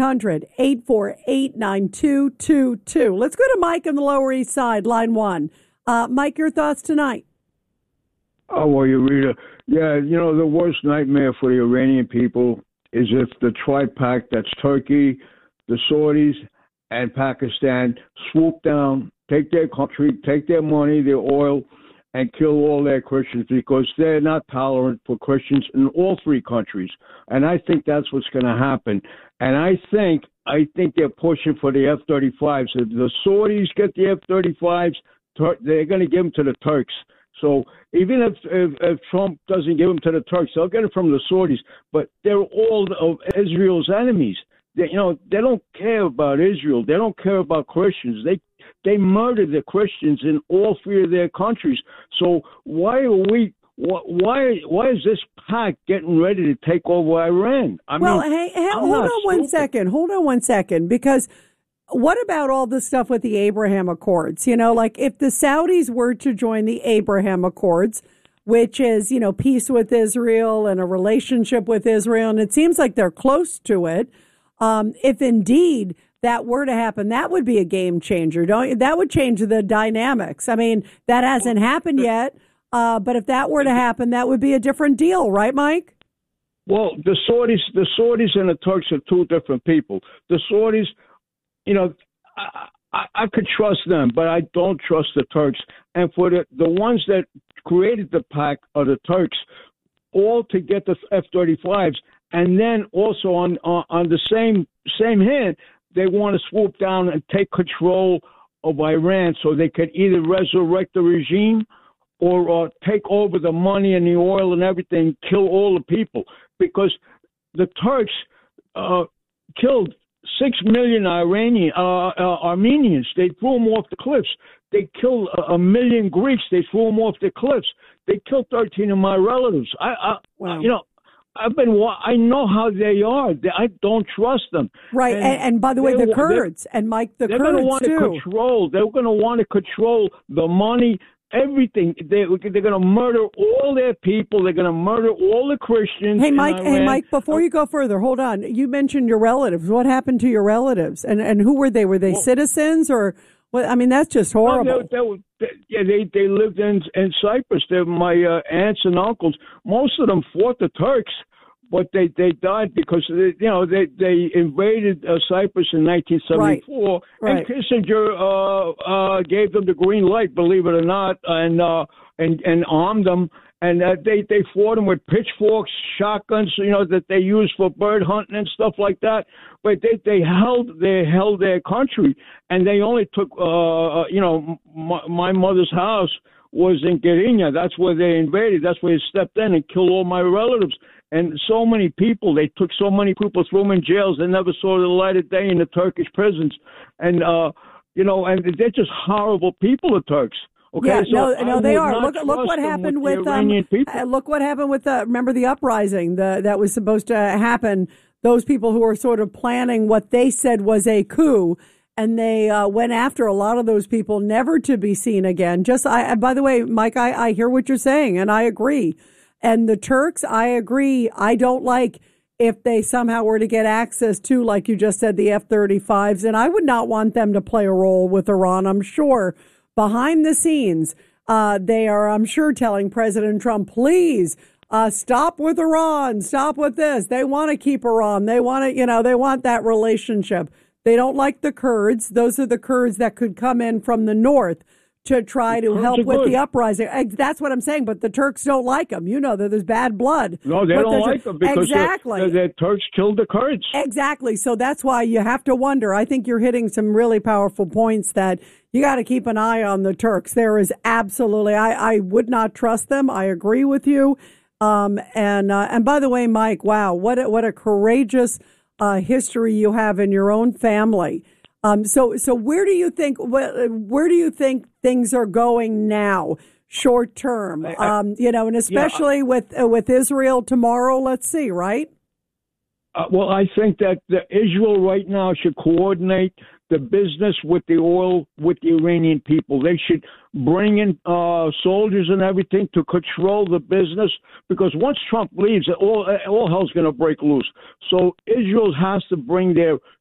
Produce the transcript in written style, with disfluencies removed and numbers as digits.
1-800-848-9222. Let's go to Mike on the Lower East Side, line one. Mike, your thoughts tonight? Oh, well, you Rita. Yeah, the worst nightmare for the Iranian people is if the tri-pact, that's Turkey, the Saudis, and Pakistan, swoop down, take their country, take their money, their oil, and kill all their Christians, because they're not tolerant for Christians in all three countries. And I think that's what's going to happen. And I think they're pushing for the F-35s. If the Saudis get the F-35s, they're going to give them to the Turks. So even if Trump doesn't give them to the Turks, they'll get it from the Saudis. But they're all of Israel's enemies. They don't care about Israel. They don't care about Christians. They murder the Christians in all three of their countries. So why is this pact getting ready to take over Iran? Hold on one second, because what about all the stuff with the Abraham Accords? Like if the Saudis were to join the Abraham Accords, which is, peace with Israel and a relationship with Israel, and it seems like they're close to it. If indeed that were to happen, that would be a game changer. That would change the dynamics. I mean, that hasn't happened yet, but if that were to happen, that would be a different deal, right, Mike? Well, the Saudis and the Turks are two different people. The Saudis, I could trust them, but I don't trust the Turks. And for the ones that created the pact are the Turks, all to get the F-35s. And then also on the same hand, they want to swoop down and take control of Iran so they could either resurrect the regime or take over the money and the oil and everything, kill all the people. Because the Turks killed 6 million Armenians. They threw them off the cliffs. They killed 1 million Greeks. They threw them off the cliffs. They killed 13 of my relatives. Wow. I know how they are. I don't trust them. Right. And by the way, the Kurds and Mike, the Kurds they're going to want to control. They're going to want to control the money, everything. They're going to murder all their people. They're going to murder all the Christians. Hey, Mike, before you go further, hold on. You mentioned your relatives. What happened to your relatives? And who were they? Were they citizens or what? I mean, that's just horrible. No, they lived in Cyprus. They're my aunts and uncles. Most of them fought the Turks, but they died because they invaded Cyprus in 1974, right. And Kissinger gave them the green light, believe it or not, and armed them. And they fought them with pitchforks, shotguns, that they use for bird hunting and stuff like that. But they held their country, and they only took, my mother's house was in Gdynia. That's where they invaded. That's where they stepped in and killed all my relatives. And so many people, they took so many people, threw them in jails. They never saw the light of day in the Turkish prisons. And, and they're just horrible people, the Turks. Okay, yeah, so no, they are. Look what happened with look what happened with remember the uprising that was supposed to happen. Those people who were sort of planning what they said was a coup, and they went after a lot of those people, never to be seen again. By the way, Mike, I hear what you're saying, and I agree. And the Turks, I agree. I don't like if they somehow were to get access to, like you just said, the F-35s, and I would not want them to play a role with Iran. I'm sure. Behind the scenes, they are, I'm sure, telling President Trump, please stop with Iran, stop with this. They want to keep Iran. They want to, they want that relationship. They don't like the Kurds. Those are the Kurds that could come in from the north to try to help with the uprising. That's what I'm saying. But the Turks don't like them. That there's bad blood. No, they don't like them because the Turks killed the Kurds. Exactly. So that's why you have to wonder. I think you're hitting some really powerful points that you got to keep an eye on the Turks. There is absolutely, I would not trust them. I agree with you. And by the way, Mike, wow, what a courageous history you have in your own family. So where do you think things are going now, short term? And especially with Israel tomorrow. Let's see, right? Well, I think that Israel right now should coordinate the business with the oil, with the Iranian people. They should bring in soldiers and everything to control the business, because once Trump leaves, all hell's going to break loose. So Israel has to bring their